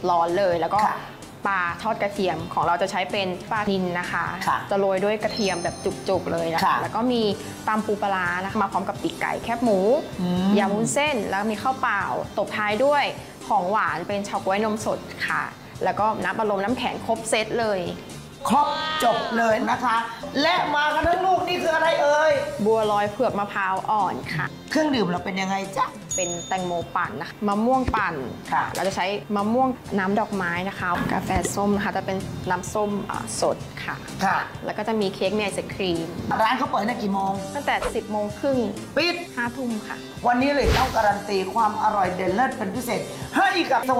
ร้อนเลยแล้วก็ปลาทอดกระเทียมของเราจะใช้เป็นปลานิลนะคะจะโรยด้วยกระเทียมแบบจุกๆเลยนะคะแล้วก็มีตำปูปลานะคะมาพร้อมกับปีกไก่แคบหมูยำวุ้นเส้นแล้วมีข้าวเปล่าตบท้ายด้วยของหวานเป็นเฉาก๊วยนมสดค่ะแล้วก็น้ำอัดลมน้ำแข็งครบเซตเลยครบจบเลยนะคะ และมากันทั้งลูกนี่คืออะไรเอ่ยบัวลอยเผือกมะพร้าวอ่อนค่ะเครื่องดื่มเราเป็นยังไงจ๊ะเป็นแตงโมปั่นนะคะมะม่วงปั่นค่ะเราจะใช้มะม่วงน้ำดอกไม้นะคะกาแฟส้มนะคะจะเป็นน้ำส้มสดค่ะแล้วก็จะมีเค้กมีไอศครีมร้านเขาเปิดตั้งกี่โมงตั้งแต่ 10 โมงครึ่งปิด 5 ทุ่มค่ะวันนี้เลยต้องการันตีความอร่อยเด่นเลิศเป็นพิเศษให้กับ